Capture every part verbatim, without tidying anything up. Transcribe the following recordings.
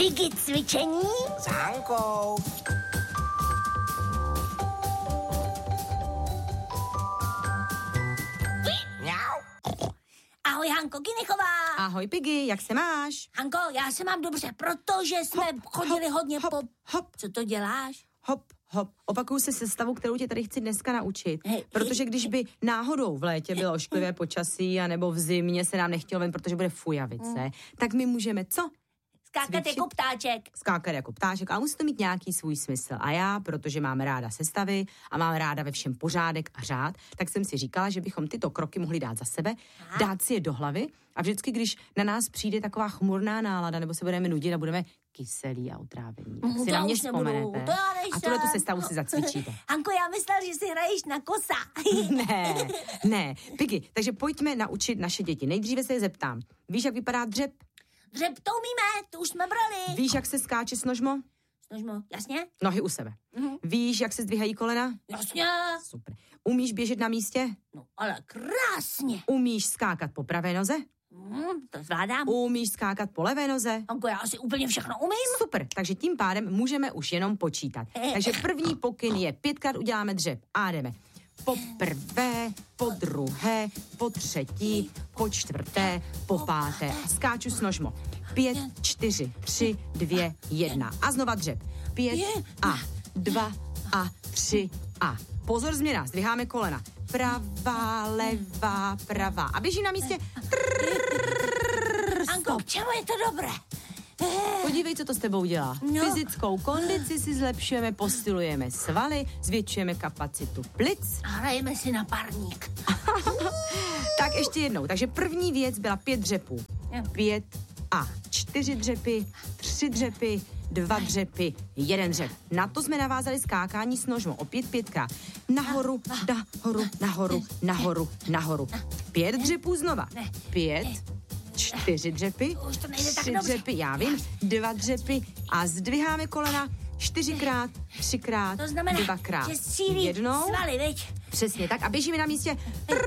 Piggy cvičení s Hankou. Ahoj, Hanko Kinechová. Ahoj, Piggy, jak se máš? Hanko, já se mám dobře, protože jsme hop, chodili hop, hodně hop, po... Hop. Co to děláš? Hop, hop. Opakuju se sestavu, kterou tě tady chci dneska naučit. Hej. Protože když by náhodou v létě bylo ošklivé počasí, anebo v zimě se nám nechtělo ven, protože bude fujavice, mm. tak my můžeme co? Skákat jako ptáček. Skákat jako ptáček, ale musí to mít nějaký svůj smysl. A já, protože mám ráda sestavy a mám ráda ve všem pořádek a řád, tak jsem si říkala, že bychom tyto kroky mohli dát za sebe, Aha. dát si je do hlavy a vždycky, když na nás přijde taková chmurná nálada, nebo se budeme nudit a budeme kyselí a utrávení, tak si to na mě vzpomenete a tuhle tu sestavu si zacvičíte. Hanko, já myslela, že si hraješ na kosa. ne, ne. Piggy, takže pojďme naučit naše děti. Nejdříve se je zeptám. Víš, jak vypadá dřep? Dřep to umíme, to už jsme brali. Víš, jak se skáče snožmo? Snožmo, jasně? Nohy u sebe. Mhm. Víš, jak se zdvihají kolena? Jasně. Super. Umíš běžet na místě? No, ale krásně. Umíš skákat po pravé noze? Hmm, to zvládám. Umíš skákat po levé noze? Hanko, já asi úplně všechno umím. Super, takže tím pádem můžeme už jenom počítat. Takže první pokyn je pětkrát uděláme dřep. A jdeme. Po prvé, po druhé, po třetí, po čtvrté, po páté. Skáču snožmo. Pět, čtyři, tři, dvě, jedna. A znova dřep. Pět a dva a tři a. Pozor, změna, zdviháme kolena. Pravá, levá, pravá. A běžím na místě. Anko, k čemu je to dobré? Podívej, co to s tebou dělá. No. Fyzickou kondici si zlepšujeme, posilujeme svaly, zvětšujeme kapacitu plic. A hrajeme si na parník. Tak ještě jednou. Takže první věc byla pět dřepů. Pět a čtyři dřepy, tři dřepy, dva dřepy, jeden dřep. Na to jsme navázali skákání s nožmou. Opět pětkrát. Nahoru, nahoru, nahoru, nahoru, nahoru. Pět dřepů znova. Pět, čtyři dřepy, tři dřepy, já vím, dva dřepy a zdviháme kolena čtyřikrát, třikrát, to znamená, dvakrát. Že sílí jednou. Svaly, viď? Přesně tak a běžíme na místě.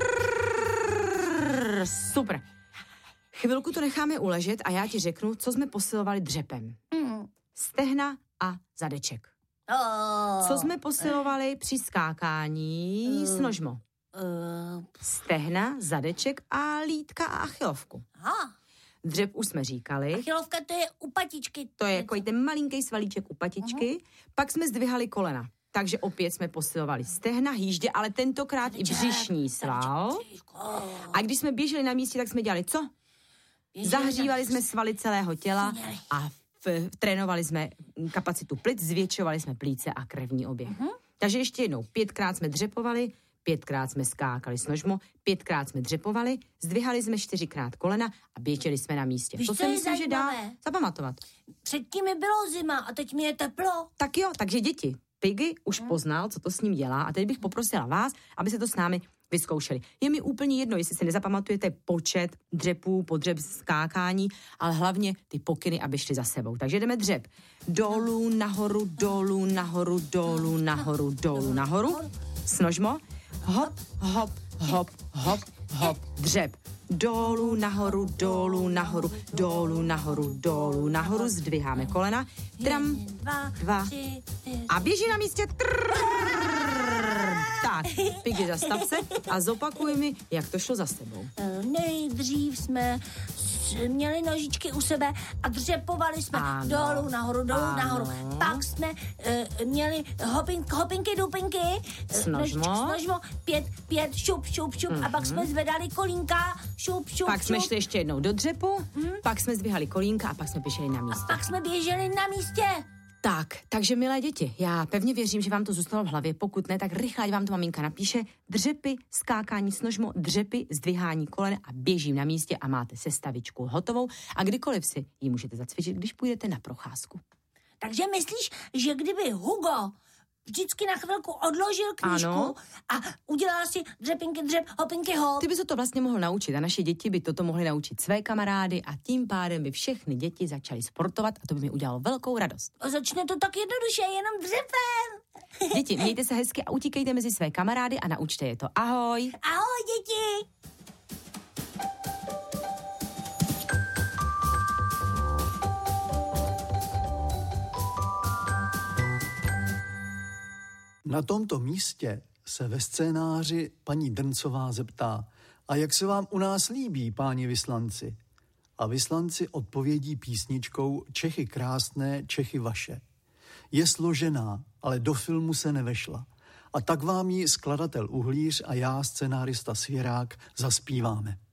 Super. Chvilku to necháme uležet a já ti řeknu, co jsme posilovali dřepem. Mm. Stehna a zadeček. Oh. Co jsme posilovali při skákání uh. s nožmo? Uh. Stehna, zadeček a lítka a achilovku. Aha. Dřep už jsme říkali. Achilovka to je u patičky. To je jako ten malinký svalíček u patičky. Uh-huh. Pak jsme zdvihali kolena. Takže opět jsme posilovali stehna, hýždě, ale tentokrát i břišní sval. A když jsme běželi na místě, tak jsme dělali co? Zahřívali jsme svaly celého těla a v, trénovali jsme kapacitu plic, zvětšovali jsme plíce a krevní oběh. Uh-huh. Takže ještě jednou, pětkrát jsme dřepovali, pětkrát jsme skákali s nožmo, pětkrát jsme dřepovali, zdvihali jsme čtyřikrát kolena a běželi jsme na místě. Víš, to si myslím, že dá zapamatovat. Předtím mi bylo zima a teď mi je teplo. Tak jo, takže děti, Piggy už hmm. poznal, co to s ním dělá a teď bych poprosila vás, aby se to s námi vyzkoušeli. Je mi úplně jedno, jestli si nezapamatujete počet dřepů, podřep skákání, ale hlavně ty pokyny, aby šly za sebou. Takže jdeme dřep. Dolů, nahoru, dolů, nahoru, dolů, nahoru, dolů, nahoru. Snožmo. Hop, hop, hop, hop, hop. Dřep. Dolů, nahoru, dolů, nahoru, dolů, nahoru, dolů, nahoru. Zdviháme kolena. Tram, dva. A běží na místě. Tak, Piggy, zastav se a zopakuj mi, jak to šlo za sebou. Nejdřív jsme měli nožičky u sebe a dřepovali jsme ano. dolů, nahoru, dolů, ano. nahoru. Pak jsme uh, měli hopink, hopinky, dupinky, snožmo, snožmo, pět, pět, šup, šup, šup mm-hmm. a pak jsme zvedali kolínka, šup, šup, Pak šup. jsme šli ještě jednou do dřepu, hmm? pak jsme zdvihali kolínka a pak jsme běželi na místě. A pak jsme běželi na místě. Tak, takže milé děti, já pevně věřím, že vám to zůstalo v hlavě, pokud ne, tak rychle, ať vám to maminka napíše, dřepy, skákání s nožmo, dřepy, zdvihání kolen a běžím na místě a máte sestavičku hotovou a kdykoliv si ji můžete zacvičit, když půjdete na procházku. Takže myslíš, že kdyby Hugo vždycky na chvilku odložil knížku ano. a udělal si dřepinky, dřep, hopinky, hop. Ty bys to vlastně mohl naučit a naše děti by toto mohly naučit své kamarády a tím pádem by všechny děti začaly sportovat a to by mi udělalo velkou radost. A začne to tak jednoduše, jenom dřepem. Děti, mějte se hezky a utíkejte mezi své kamarády a naučte je to. Ahoj. Ahoj, děti. Na tomto místě se ve scénáři paní Drncová zeptá: a jak se vám u nás líbí, páni vyslanci? A vyslanci odpovědí písničkou Čechy krásné, Čechy vaše. Je složená, ale do filmu se nevešla. A tak vám ji skladatel Uhlíř a já, scenárista Svěrák, zaspíváme.